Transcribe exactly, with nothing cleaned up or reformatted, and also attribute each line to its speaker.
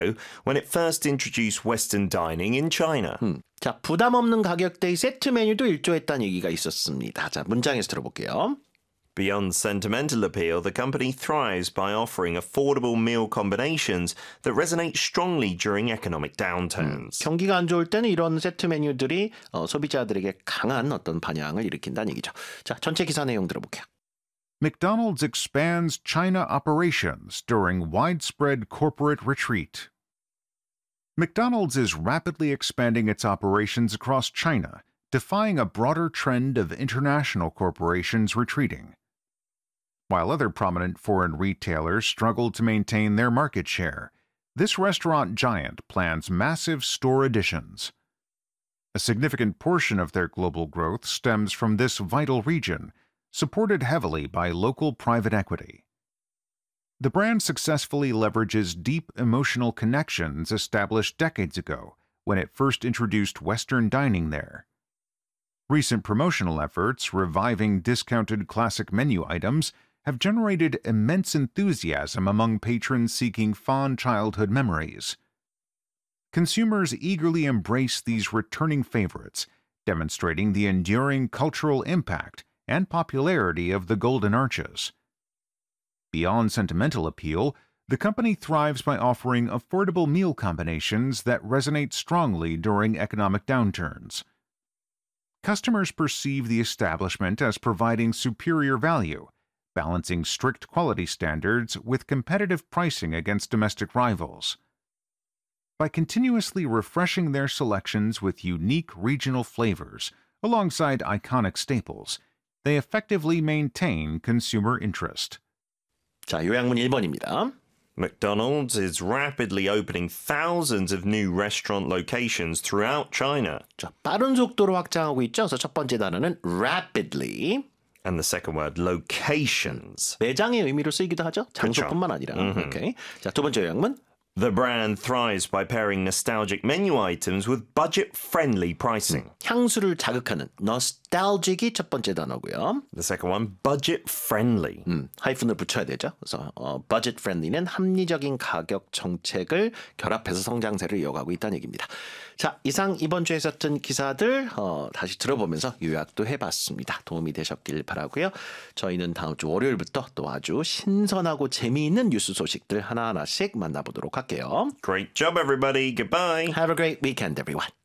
Speaker 1: when it first introduced Western dining in China.
Speaker 2: 음, 자, 부담 없는 가격대의 세트 메뉴도 일조했다는 얘기가 있었습니다. 자, 문장에서 들어볼게요.
Speaker 1: Beyond sentimental appeal, the company thrives by offering affordable meal combinations that resonate strongly during economic downturns.
Speaker 2: 음, 경기가 안 좋을 때는 이런 세트 메뉴들이 어, 소비자들에게 강한 어떤 반향을 일으킨다는 얘기죠. 자, 전체 기사 내용 들어볼게요.
Speaker 3: McDonald's expands China operations during widespread corporate retreat. McDonald's is rapidly expanding its operations across China, defying a broader trend of international corporations retreating. While other prominent foreign retailers struggle to maintain their market share, this restaurant giant plans massive store additions. A significant portion of their global growth stems from this vital region, supported heavily by local private equity. The brand successfully leverages deep emotional connections established decades ago when it first introduced Western dining there. Recent promotional efforts reviving discounted classic menu items have generated immense enthusiasm among patrons seeking fond childhood memories. Consumers eagerly embrace these returning favorites, demonstrating the enduring cultural impact and popularity of the Golden Arches. Beyond sentimental appeal, the company thrives by offering affordable meal combinations that resonate strongly during economic downturns. Customers perceive the establishment as providing superior value, balancing strict quality standards with competitive pricing against domestic rivals. By continuously refreshing their selections with unique regional flavors alongside iconic staples, they effectively maintain consumer interest.
Speaker 2: 자, 요약문 일 번입니다.
Speaker 1: McDonald's is rapidly opening thousands of new restaurant locations throughout China.
Speaker 2: 자, 빠른 속도로 확장하고 있죠. 그래서 첫 번째 단어는 rapidly.
Speaker 1: And the second word, locations.
Speaker 2: 매장의 의미로 쓰이기도 하죠. 장소뿐만 아니라.
Speaker 1: Mm-hmm.
Speaker 2: 오케이. 자, 두 번째 요약문.
Speaker 1: The brand thrives by pairing nostalgic menu items with budget-friendly pricing.
Speaker 2: 향수를 자극하는 nostalgic이 첫 번째 단어고요.
Speaker 1: The second one, budget-friendly.
Speaker 2: 음, 하이픈을 붙여야 되죠. 그래서 어, budget-friendly는 합리적인 가격 정책을 결합해서 성장세를 이어가고 있다는 얘기입니다. 자, 이상 이번 주에 있었던 기사들 어, 다시 들어보면서 요약도 해봤습니다. 도움이 되셨길 바라고요. 저희는 다음 주 월요일부터 또 아주 신선하고 재미있는 뉴스 소식들 하나하나씩 만나보도록 할게요.
Speaker 1: Great job, everybody. Goodbye.
Speaker 2: Have a great weekend, everyone.